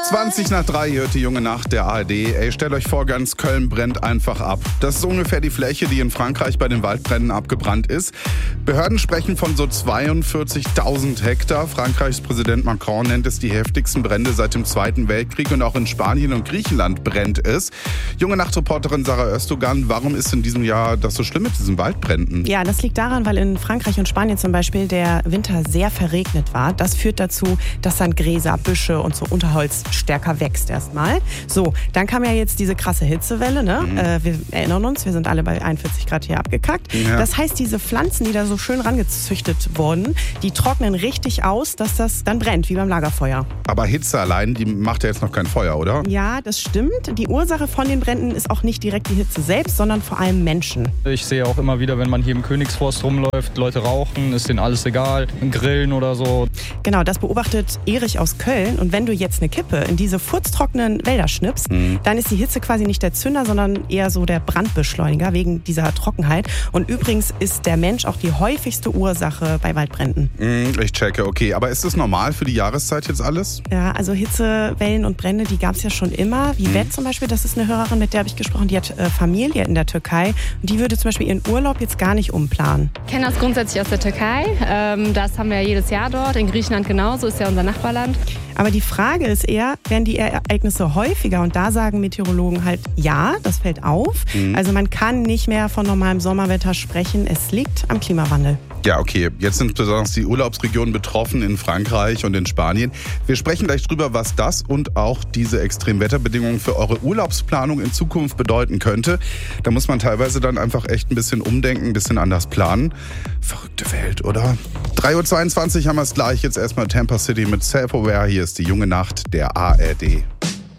2:20 hört die junge Nacht der ARD. Ey, stellt euch vor, ganz Köln brennt einfach ab. Das ist ungefähr die Fläche, die in Frankreich bei den Waldbränden abgebrannt ist. Behörden sprechen von so 42.000 Hektar. Frankreichs Präsident Macron nennt es die heftigsten Brände seit dem Zweiten Weltkrieg. Und auch in Spanien und Griechenland brennt es. Junge Nacht-Reporterin Sarah Özdogan, warum ist in diesem Jahr das so schlimm mit diesen Waldbränden? Ja, das liegt daran, weil in Frankreich und Spanien zum Beispiel der Winter sehr verregnet war. Das führt dazu, dass dann Gräser, Büsche und so Unterholz stärker wächst erstmal. So, dann kam ja jetzt diese krasse Hitzewelle, ne? Wir erinnern uns, wir sind alle bei 41 Grad hier abgekackt. Ja. Das heißt, diese Pflanzen, die da so schön rangezüchtet wurden, die trocknen richtig aus, dass das dann brennt, wie beim Lagerfeuer. Aber Hitze allein, die macht ja jetzt noch kein Feuer, oder? Ja, das stimmt. Die Ursache von den Bränden ist auch nicht direkt die Hitze selbst, sondern vor allem Menschen. Ich sehe auch immer wieder, wenn man hier im Königsforst rumläuft, Leute rauchen, ist denen alles egal, grillen oder so. Genau, das beobachtet Erich aus Köln. Und wenn du jetzt eine Kippe in diese furztrockenen Wälder schnippst, dann ist die Hitze quasi nicht der Zünder, sondern eher so der Brandbeschleuniger wegen dieser Trockenheit. Und übrigens ist der Mensch auch die häufigste Ursache bei Waldbränden. Ich checke, okay. Aber ist das normal für die Jahreszeit jetzt alles? Ja, also Hitzewellen und Brände, die gab es ja schon immer. Vivet zum Beispiel, das ist eine Hörerin, mit der habe ich gesprochen, die hat Familie in der Türkei. Und die würde zum Beispiel ihren Urlaub jetzt gar nicht umplanen. Ich kenne das grundsätzlich aus der Türkei. Das haben wir ja jedes Jahr dort. In Griechenland genauso, ist ja unser Nachbarland. Aber die Frage ist eher, werden die Ereignisse häufiger? Und da sagen Meteorologen halt, ja, das fällt auf. Also man kann nicht mehr von normalem Sommerwetter sprechen. Es liegt am Klimawandel. Ja, okay. Jetzt sind besonders die Urlaubsregionen betroffen in Frankreich und in Spanien. Wir sprechen gleich drüber, was das und auch diese Extremwetterbedingungen für eure Urlaubsplanung in Zukunft bedeuten könnte. Da muss man teilweise dann einfach echt ein bisschen umdenken, ein bisschen anders planen. Verrückte Welt, oder? 3:22 haben wir es gleich. Jetzt erstmal Tampa City mit Self-Aware. Hier ist die junge Nacht der ARD.